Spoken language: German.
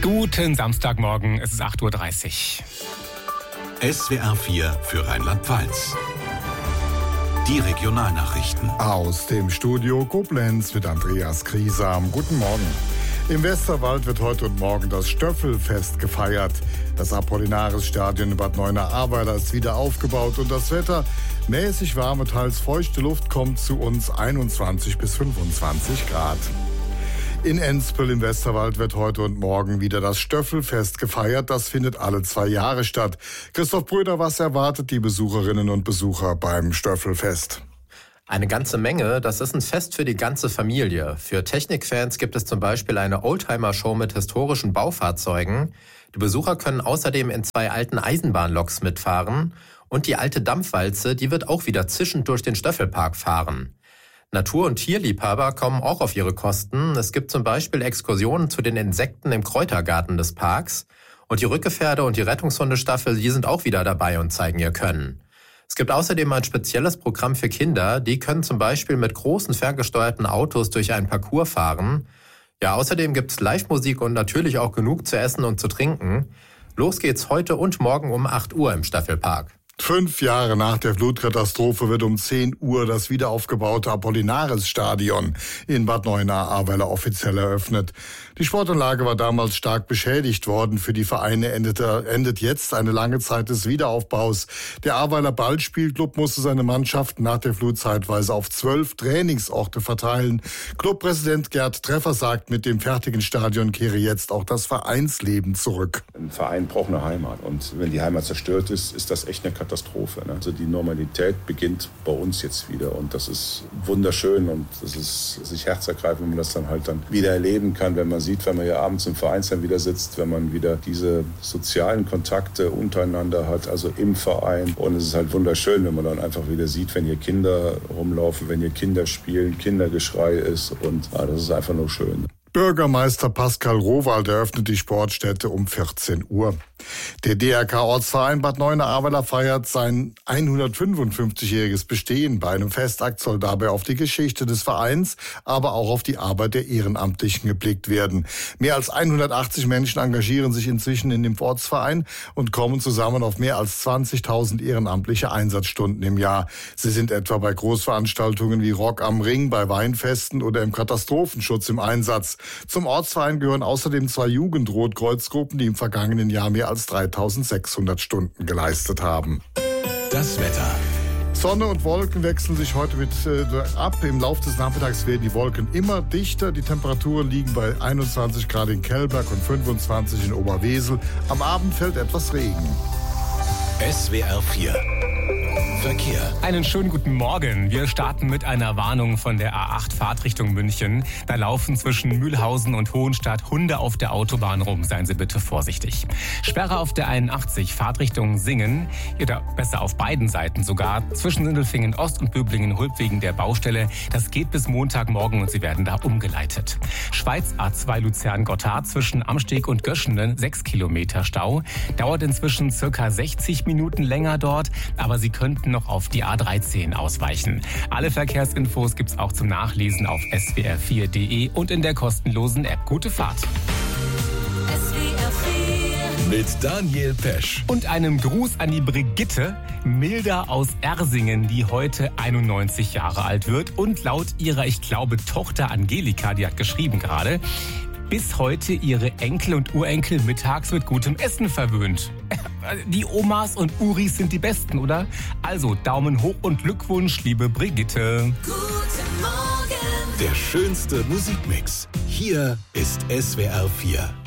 Guten Samstagmorgen, es ist 8.30 Uhr. SWR 4 für Rheinland-Pfalz. Die Regionalnachrichten. Aus dem Studio Koblenz mit Andreas Griesam. Guten Morgen. Im Westerwald wird heute und morgen das Stöffelfest gefeiert. Das Apollinaris-Stadion in Bad Neuenahr-Ahrweiler ist wieder aufgebaut und das Wetter, mäßig warme, teils feuchte Luft, kommt zu uns 21 bis 25 Grad. In Enzpel im Westerwald wird heute und morgen wieder das Stöffelfest gefeiert. Das findet alle 2 Jahre statt. Christoph Bröder, was erwartet die Besucherinnen und Besucher beim Stöffelfest? Eine ganze Menge. Das ist ein Fest für die ganze Familie. Für Technikfans gibt es zum Beispiel eine Oldtimer-Show mit historischen Baufahrzeugen. Die Besucher können außerdem in 2 alten Eisenbahnloks mitfahren. Und die alte Dampfwalze, die wird auch wieder zischend durch den Stöffelpark fahren. Natur- und Tierliebhaber kommen auch auf ihre Kosten. Es gibt zum Beispiel Exkursionen zu den Insekten im Kräutergarten des Parks. Und die Rückgefährde und die Rettungshundestaffel, die sind auch wieder dabei und zeigen ihr Können. Es gibt außerdem ein spezielles Programm für Kinder. Die können zum Beispiel mit großen ferngesteuerten Autos durch einen Parcours fahren. Ja, außerdem gibt's Live-Musik und natürlich auch genug zu essen und zu trinken. Los geht's heute und morgen um 8 Uhr im Staffelpark. 5 Jahre nach der Flutkatastrophe wird um 10 Uhr das wiederaufgebaute Apollinaris-Stadion in Bad Neuenahr-Ahrweiler offiziell eröffnet. Die Sportanlage war damals stark beschädigt worden. Für die Vereine endet jetzt eine lange Zeit des Wiederaufbaus. Der Ahrweiler Ballspielclub musste seine Mannschaft nach der Flut zeitweise auf 12 Trainingsorte verteilen. Clubpräsident Gerd Treffer sagt, mit dem fertigen Stadion kehre jetzt auch das Vereinsleben zurück. Ein Verein braucht eine Heimat und wenn die Heimat zerstört ist, ist das echt eine Katastrophe. Also die Normalität beginnt bei uns jetzt wieder und das ist wunderschön und das ist sich herzergreifend, wenn man das dann wieder erleben kann, wenn man sieht, wenn man hier abends im Vereinsheim wieder sitzt, wenn man wieder diese sozialen Kontakte untereinander hat, also im Verein. Und es ist halt wunderschön, wenn man dann einfach wieder sieht, wenn hier Kinder rumlaufen, wenn hier Kinder spielen, Kindergeschrei ist und das ist einfach nur schön. Bürgermeister Pascal Rohwald eröffnet die Sportstätte um 14 Uhr. Der DRK-Ortsverein Bad Neuenahr-Ahrweiler feiert sein 155-jähriges Bestehen. Bei einem Festakt soll dabei auf die Geschichte des Vereins, aber auch auf die Arbeit der Ehrenamtlichen geblickt werden. Mehr als 180 Menschen engagieren sich inzwischen in dem Ortsverein und kommen zusammen auf mehr als 20.000 ehrenamtliche Einsatzstunden im Jahr. Sie sind etwa bei Großveranstaltungen wie Rock am Ring, bei Weinfesten oder im Katastrophenschutz im Einsatz. Zum Ortsverein gehören außerdem 2 Jugendrotkreuzgruppen, die im vergangenen Jahr mehr als 3.600 Stunden geleistet haben. Das Wetter. Sonne und Wolken wechseln sich heute ab. Im Laufe des Nachmittags werden die Wolken immer dichter. Die Temperaturen liegen bei 21 Grad in Kellberg und 25 in Oberwesel. Am Abend fällt etwas Regen. SWR 4 Verkehr. Einen schönen guten Morgen. Wir starten mit einer Warnung von der A8 Fahrtrichtung München. Da laufen zwischen Mühlhausen und Hohenstadt Hunde auf der Autobahn rum. Seien Sie bitte vorsichtig. Sperre auf der 81 Fahrtrichtung Singen. Oder besser auf beiden Seiten sogar. Zwischen Sindelfingen Ost und Böblingen-Hulb wegen der Baustelle. Das geht bis Montagmorgen und Sie werden da umgeleitet. Schweiz A2 Luzern-Gotthard zwischen Amsteg und Göschenen 6 Kilometer Stau. Dauert inzwischen circa 60 Minuten länger dort, aber Sie könnten noch auf die A13 ausweichen. Alle Verkehrsinfos gibt's auch zum Nachlesen auf swr4.de und in der kostenlosen App. Gute Fahrt. SWR 4 mit Daniel Pesch. Und einem Gruß an die Brigitte, Milda aus Ersingen, die heute 91 Jahre alt wird und laut ihrer, ich glaube, Tochter Angelika, die hat geschrieben gerade, bis heute ihre Enkel und Urenkel mittags mit gutem Essen verwöhnt. Die Omas und Uris sind die Besten, oder? Also Daumen hoch und Glückwunsch, liebe Brigitte. Guten Morgen. Der schönste Musikmix. Hier ist SWR 4.